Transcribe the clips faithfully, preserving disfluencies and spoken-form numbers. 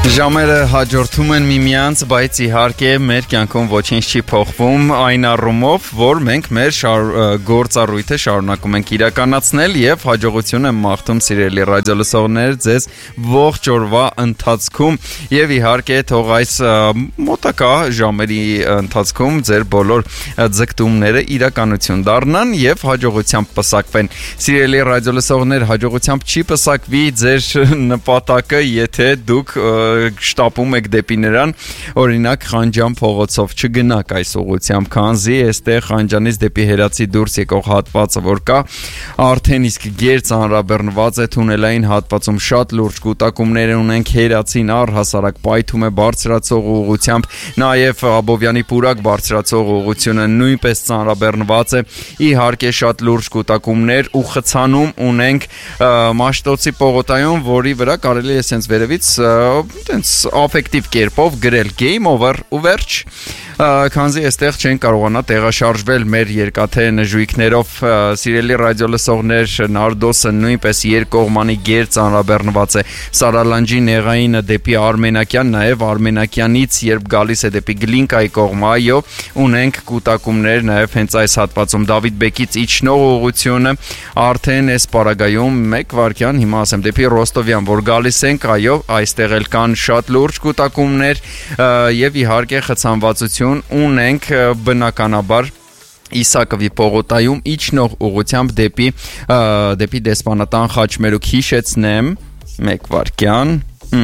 Ժամերը հաջորդում են միմյանց, բայց իհարկե մեր կյանքում ոչինչ չի փոխվում այն առումով, որ մենք մեր շար, գործառույթը շարունակում ենք իրականացնել եւ հաջողություն եմ մաղթում սիրելի ռադիոլսողներ ձեզ ողջ օրվա ընթացքում եւ իհարկե թող այս մոտակա ժամերի ընթացքում ձեր բոլոր ձգտումները իրականություն դառնան եւ հաջողությամբ պսակվեն։ Սիրելի ռադիոլսողներ, հաջողությամբ չի պսակվի ձեր նպատակը, եթե դուք շտապում եք դեպի նրան, օրինակ Խանջան փողոցով չգնաք այս ուղղությամբ, քանզի այստեղ Խանջանից դեպի Հերացի դուրս եկող հատվածը որ կա, արդեն իսկ գերծ անհրաբեռնված է թունելային հատվածում շատ լուրջ կուտակումներ ունենք, Հերացին առհասարակ պայթում է բարձրացող ուղղությամբ, նաև Աբովյանի պուրակ բարձրացող ուղղությունը նույնպես ծանրաբեռնված է, իհարկե շատ լուրջ կուտակումներ ու խցանում ունենք Մաշտոցի պողոտայում, որի վրա կարելի է սենց վերևից տենց աֆեկտիվ կերպով գրել game over ու վերջ, քանզի այստեղ չեն կարողանա տեղաշարժվել մեր երկաթե նժույգներով, սիրելի ռադիոլսողներ, Նարդոսը նույնպես երկկողմանի գերծ անհրաբեռնված է, Սարալանջի նեղայինը դեպի Արմենակյան, նաև Արմենակյանից երբ գալիս է դեպի Գլինկայի կողմը, այո, ունենք կուտակումներ նաև հենց այս հատվածում, Դավիթ Բեկից իջնող ուղղությունը արդեն այս պարագայում մեկ վայրկյան, հիմա ասեմ դեպի Ռոստովյան, որ գալիս ենք, այո, այստեղ էլ կան շատ լուրջ կուտակումներ եւ իհարկե խցանվածություն ունենք բնականաբար Իսակովի պողոտայում իջնող ուղղությամբ դեպի դեպի Դեսպանատան Խաչմերուկ հիշեցնեմ մեկ վայրկյան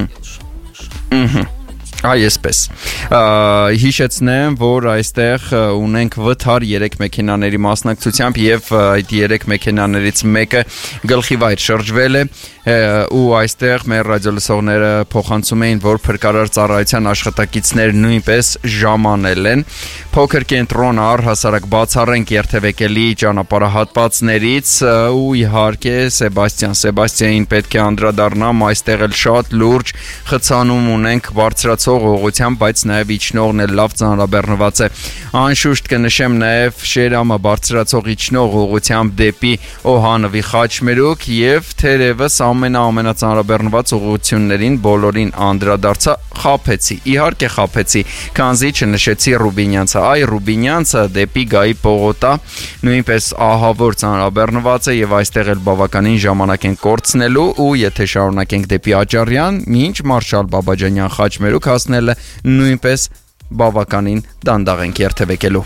Այսպես հիշեցնեմ, որ այստեղ ունենք վթար երեք մեքենաների մասնակցությամբ եւ այդ երեք մեքենաներից մեկը գլխի վայր շրջվել է ու այստեղ մեր ռադիոլսողները փոխանցում էին, որ փրկարար ծառայության աշխատակիցներ նույնպես ժամանել են փոքր կենտրոնը առհասարակ բացառենք երթևեկելի ճանապարհահատվածներից ու իհարկե Սեբաստիան Սեբաստիային պետք է անդրադառնամ, այստեղ էլ շատ լուրջ խցանում ունենք բարձրացող ուղղությամբ, բայց նաև իջնողն էլ լավ ծանրաբեռնված է։ Անշուշտ կնշեմ նաև Շերամը բարձրացող իջնող ուղղությամբ դեպի Օհանովի Խաչմերուկ եւ թերևս ամենաամենածանրաբեռնված ուղղություններին բոլորին անդրադարձա Խափեցի։ Իհարկե Խափեցի, քանզի չնշեցի Ռուբինյանցը, այ Ռուբինյանցը դեպի Գայի պողոտա նույնպես ահավոր ծանրաբեռնված է եւ այստեղ էլ բավականին ժամանակ են կորցնելու ու եթե շարունակենք դեպի Աճարյան, մինչ Մարշալ Բաբաջանյան Խաչմերուկ հասնելը նույնպես բավականին դանդաղ ենք երթևեկելու։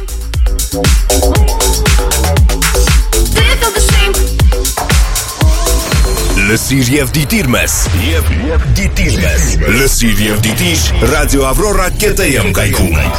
Լսիր եւ դիտիր մեզ եւ դիտիր մեզ Լսիր եւ դիտիր ռադիո ավրորա կետ եմ կայքում